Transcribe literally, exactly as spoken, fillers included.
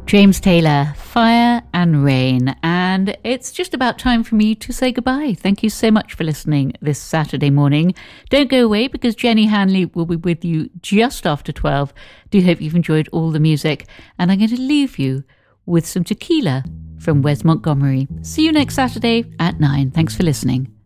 James Taylor, Fire and Rain. And it's just about time for me to say goodbye. Thank you so much for listening this Saturday morning. Don't go away because Jenny Hanley will be with you just after twelve. Do hope you've enjoyed all the music. And I'm going to leave you with some tequila from Wes Montgomery. See you next Saturday at nine. Thanks for listening.